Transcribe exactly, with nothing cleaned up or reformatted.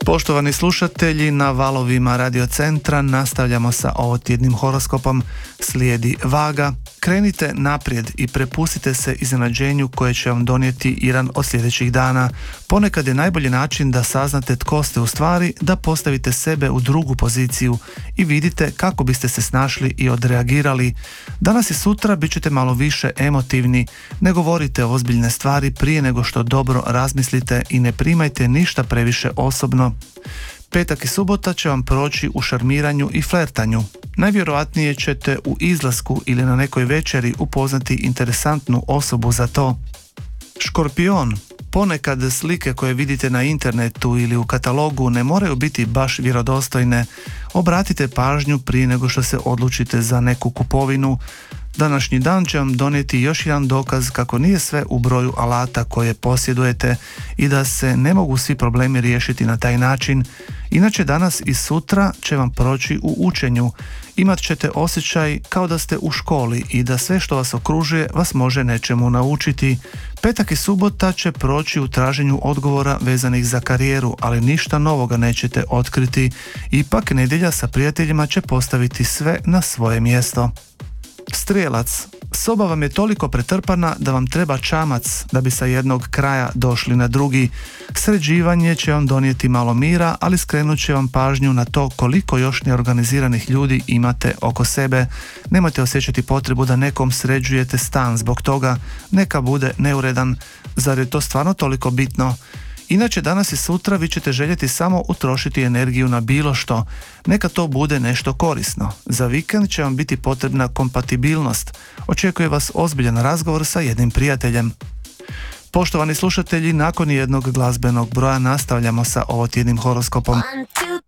Poštovani slušatelji, na valovima Radio Centra nastavljamo sa ovotjednim horoskopom. Slijedi vaga. Krenite naprijed i prepustite se iznenađenju koje će vam donijeti jedan od sljedećih dana. Ponekad je najbolji način da saznate tko ste u stvari, da postavite sebe u drugu poziciju i vidite kako biste se snašli i odreagirali. Danas i sutra bit ćete malo više emotivni. Ne govorite ozbiljne stvari prije nego što dobro razmislite i ne primajte ništa previše osobno. Petak i subota će vam proći u šarmiranju i flertanju. Najvjerojatnije ćete u izlasku ili na nekoj večeri upoznati interesantnu osobu za to. Škorpion. Ponekad slike koje vidite na internetu ili u katalogu ne moraju biti baš vjerodostojne. Obratite pažnju prije nego što se odlučite za neku kupovinu. Današnji dan će vam donijeti još jedan dokaz kako nije sve u broju alata koje posjedujete i da se ne mogu svi problemi riješiti na taj način. Inače, danas i sutra će vam proći u učenju. Imat ćete osjećaj kao da ste u školi i da sve što vas okružuje vas može nečemu naučiti. Petak i subota će proći u traženju odgovora vezanih za karijeru, ali ništa novoga nećete otkriti. Ipak nedjelja sa prijateljima će postaviti sve na svoje mjesto. Strijelac. Soba vam je toliko pretrpana da vam treba čamac da bi sa jednog kraja došli na drugi. Sređivanje će vam donijeti malo mira, ali skrenut će vam pažnju na to koliko još neorganiziranih ljudi imate oko sebe. Nemojte osjećati potrebu da nekom sređujete stan zbog toga. Neka bude neuredan. Zar je to stvarno toliko bitno? Inače, danas i sutra vi ćete željeti samo utrošiti energiju na bilo što. Neka to bude nešto korisno. Za vikend će vam biti potrebna kompatibilnost. Očekuje vas ozbiljan razgovor sa jednim prijateljem. Poštovani slušatelji, nakon jednog glazbenog broja nastavljamo sa ovotjednim horoskopom.